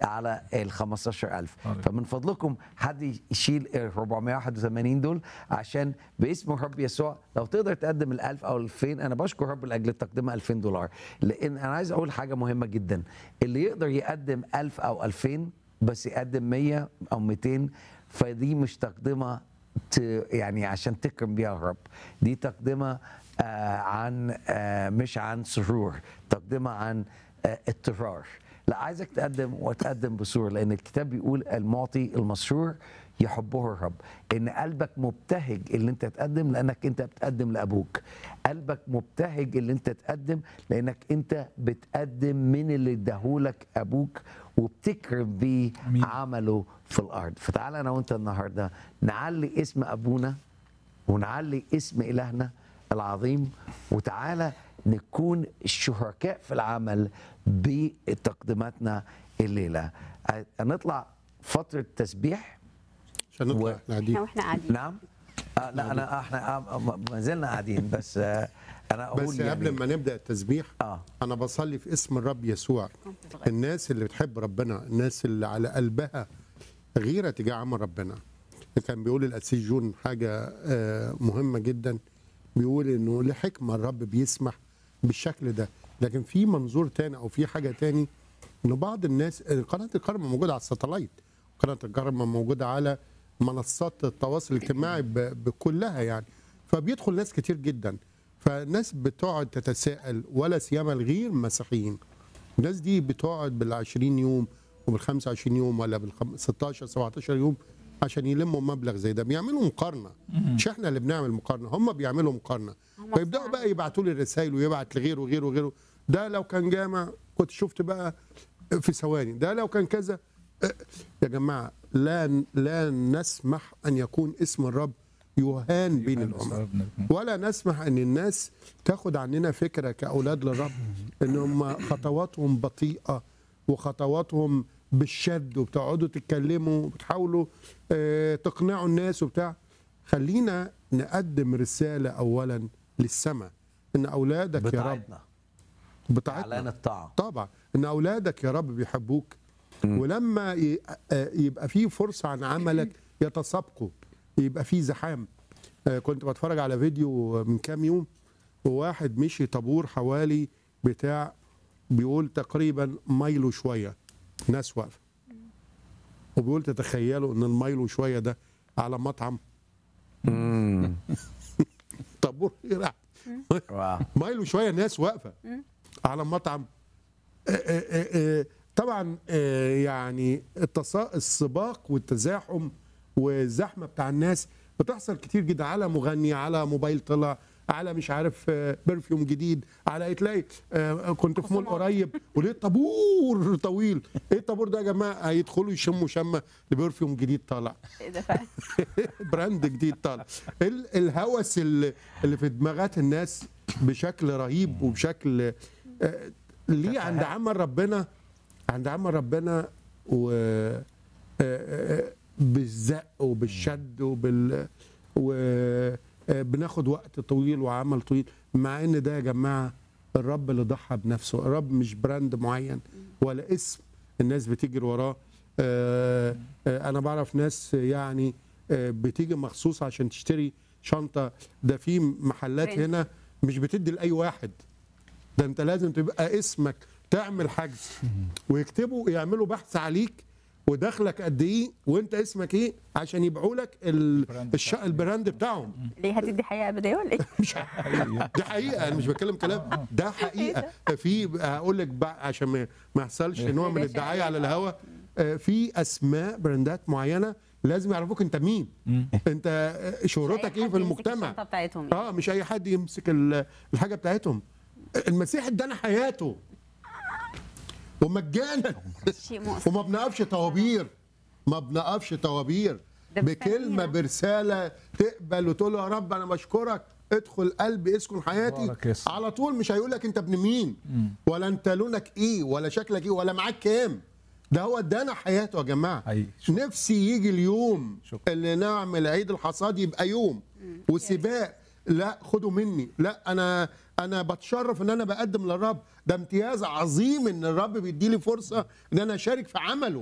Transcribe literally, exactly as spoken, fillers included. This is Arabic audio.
على ال خمستاشر ألف. فمن فضلكم حد يشيل ال أربعمائة وواحد وثمانين دول، عشان باسم الرب يسوع لو تقدر تقدم ال ألف او ألفين. انا بشكر رب لاجل تقديم ألفين دولار، لان انا عايز اقول حاجه مهمه جدا. اللي يقدر يقدم ألف او ألفين بس يقدم مية او مئتين، فدي مش تقدمه يعني عشان تكرم بيها الرب، دي تقدمه آه عن آه مش عن سرور، تقدمه عن آه اضطرار. لا، عايزك تقدم وتقدم بسرور، لان الكتاب بيقول المعطي المسرور يحبه الرب. ان قلبك مبتهج اللي انت تقدم، لانك انت بتقدم لابوك. قلبك مبتهج اللي انت تقدم، لانك انت بتقدم من اللي اداهولك ابوك، وبتكرم بيه عمله في الارض. فتعالى انا وانت النهارده نعلي اسم ابونا ونعلي اسم الهنا العظيم، وتعالى نكون شركاء في العمل بتقديماتنا الليله. هنطلع فتره تسبيح عشان نطلع و... احنا قاعدين. واحنا قاعدين. نعم. آه لا انا احنا آه ما زلنا قاعدين، بس آه انا اقول بس يعني قبل ما نبدا التسبيح اه انا بصلي في اسم الرب يسوع. الناس اللي بتحب ربنا، الناس اللي على قلبها غيره تجاه عمل ربنا. كان بيقول القسيس جون حاجه آه مهمه جدا، بيقول انه لحكمه الرب بيسمح بالشكل ده، لكن في منظور تاني او في حاجه تاني، انه بعض الناس قناه الكرم موجوده على الساتلايت، قناه الكرم موجوده على منصات التواصل الاجتماعي بكلها يعني، فبيدخل ناس كتير جدا، فالناس بتقعد تتساءل، ولا سيما الغير مسيحيين. الناس دي بتقعد بالعشرين يوم وبالخمسة وعشرين يوم ولا بالستاشر سبعتاشر يوم عشان يلموا مبلغ زي ده. بيعملوا مقارنه، مش احنا اللي بنعمل مقارنه، هم بيعملوا مقارنه، فيبداوا بقى يبعتوا لي الرسائل ويبعت لغيره وغيره وغيره. ده لو كان جامع كنت شفت بقى في ثواني، ده لو كان كذا. يا جماعه لا لا نسمح ان يكون اسم الرب يهان بين الامم، ولا نسمح ان الناس تاخد عننا فكره كاولاد للرب ان هم خطواتهم بطيئه وخطواتهم بالشد، وبتقعدوا تتكلموا وبتحاولوا اه تقنعوا الناس وبتاع. خلينا نقدم رساله اولا للسماء، ان اولادك بتاعتنا. يا رب بتاعتنا اعلان الطاعه طبعا، ان اولادك يا رب بيحبوك، ولما يبقى في فرصه عن عملك يتسابقوا، يبقى في زحام. كنت بتفرج على فيديو من كام يوم، وواحد مشي طابور حوالي بتاع بيقول تقريبا مايل وشويه، ناس واقفه، وبيقول تتخيلوا ان المايل وشويه ده على مطعم. طابور راح مايل وشويه ناس واقفه على مطعم. طبعا يعني السباق والتزاحم والزحمه بتاع الناس بتحصل كتير جدا، على مغني، على موبايل طلع، على مش عارف برفيوم جديد، على تلاقي كنت في مول قريب ولقيت طابور طويل. ايه الطابور ده يا جماعه؟ هيدخلوا يشموا شمه لبرفيوم جديد طالع. ايه ده فعلا؟ براند جديد طالع. الهوس اللي في دماغات الناس بشكل رهيب وبشكل ليه عند عمل ربنا، عند عمل ربنا و بالزق وبالشد وبال وبناخد وقت طويل وعمل طويل، مع ان ده يا جماعه الرب اللي ضحى بنفسه. الرب مش براند معين ولا اسم الناس بتجري وراه. انا بعرف ناس يعني بتيجي مخصوص عشان تشتري شنطه، ده في محلات هنا مش بتدي لاي واحد، ده انت لازم تبقى اسمك، تعمل حجز ويكتبوا يعملوا بحث عليك ودخلك قد ايه وانت اسمك ايه، عشان يبيعوا لك الش... البراند بتاعهم. ليه هتدي حقيقه ابديه ولا ايه؟ مش حقيقة. دي حقيقه، انا مش بتكلم كلام، ده حقيقه. في هقول لك بقى عشان ما يحصلش نوع من الدعايه على الهوا، في اسماء براندات معينه لازم يعرفوك انت مين، انت شهرتك ايه في المجتمع. اه مش اي حد يمسك الحاجه بتاعتهم. المسيح ادانا حياته ومجانا وما بنقفش طوابير، ما بنقفش طوابير، بكلمه برساله تقبل وتقول يا رب انا بشكرك، ادخل قلبي اسكن حياتي على طول. مش هيقول لك انت ابن مين ولا انت لونك ايه ولا شكلك ايه ولا معاك كام، ده هو ادانا حياته يا جماعه. نفسي يجي اليوم اللي نعمل عيد الحصاد يبقى يوم وسباق، لا خدوا مني، لا انا انا بتشرف ان انا بقدم للرب، ده امتياز عظيم ان الرب بيديلي فرصه ان انا اشارك في عمله.